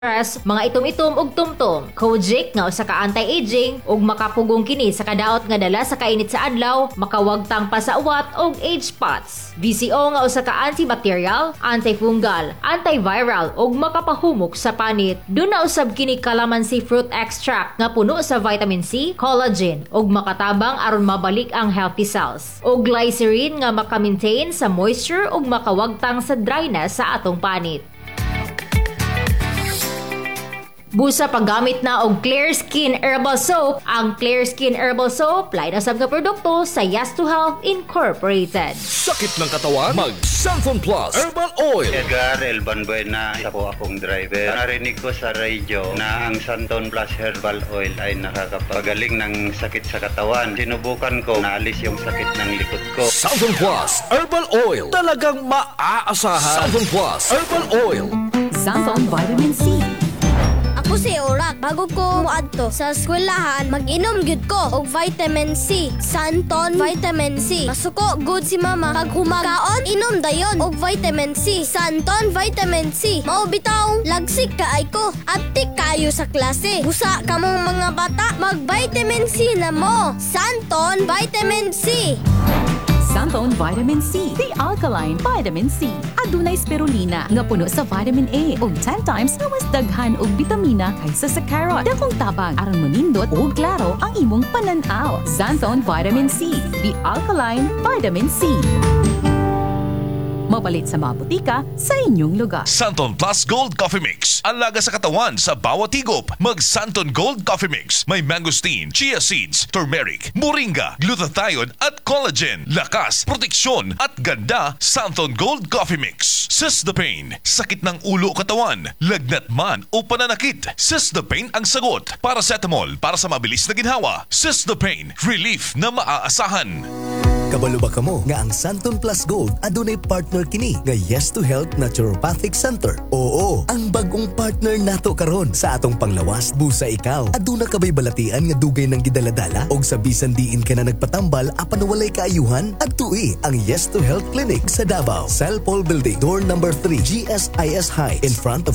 mga itom-itom ug tumtom, Kojic nga usa ka anti-aging ug makapugong kini sa kadaot nga dala sa kainit sa adlaw, makawagtang pasawat ug age spots. VCO nga usa ka antibacterial, antifungal, antiviral ug makapahumok sa panit. Duna usab kini calamansi fruit extract nga puno sa vitamin C, collagen ug makatabang aron mabalik ang healthy cells. Ug glycerin nga maka-maintain sa moisture ug makawagtang sa dryness sa atong panit. Busa paggamit na og Clear Skin Herbal Soap. Ang Clear Skin Herbal Soap lain usab nga produkto sa Yes to Health Incorporated. Sakit ng katawan? Mag Santon Plus Herbal Oil. Edgar Elban Buena, isa po akong driver. Narinig ko sa radyo na ang Santon Plus Herbal Oil ay nakakapagaling ng sakit sa katawan. Sinubukan ko, naalis yung sakit ng likod ko. Santon Plus Herbal Oil. Talagang maaasahan. Santon Plus Herbal Oil. Santon Vitamin C. Ako si Orak. Bago ko muadto sa eskwelahan, mag-inom gyud ko og vitamin C. Santon Vitamin C. Masuko good si mama. Pag humagaon, inom dayon og vitamin C. Santon Vitamin C. Mao bitaw, lagsik kaay ko. Aptik kayo sa klase. Busa kamong mga bata, mag-vitamin C na mo. Santon Vitamin C. Santon Vitamin C, the alkaline vitamin C. Adunay spirulina nga puno sa vitamin A ug 10 times nga mas daghan og bitamina kaysa sa carrot. Dakong tabang aron manindot ug klaro ang imong pananaw. Santon Vitamin C, the alkaline vitamin C. Mabalit sa mga butika sa inyong lugar. Santon Plus Gold Coffee Mix. Ang laga sa katawan sa bawat higop. Mag Santon Gold Coffee Mix. May mangosteen, chia seeds, turmeric, moringa, glutathione at collagen. Lakas, proteksyon at ganda. Santon Gold Coffee Mix. Sis the pain. Sakit ng ulo o katawan. Lagnat man o pananakit. Sis the pain ang sagot. Paracetamol para sa mabilis na ginhawa. Sis the pain. Relief na maaasahan. Kabalo ba kamo nga ang Santon Plus Gold adunay partner kini nga Yes to Health Naturopathic Center? Oo, ang bagong partner nato karon sa atong panglawas. Busa ikaw, aduna ka ba'y balatian nga dugay ng gidaladala og sa bisan diin ka na nagpatambal apan walay kaayuhan? Adtui ang Yes to Health Clinic sa Davao, Cell Paul Building, door number 3, GSIS High, in front of